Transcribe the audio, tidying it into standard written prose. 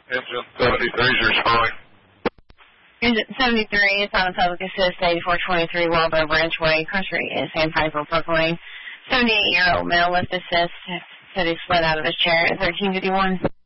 Engine 73 is responding. Engine 73 is on a public assist 8423 Waldo Branchway. Country is San Francisco, Brooklyn. 78-year-old male with assist said he slid out of his chair at 1351.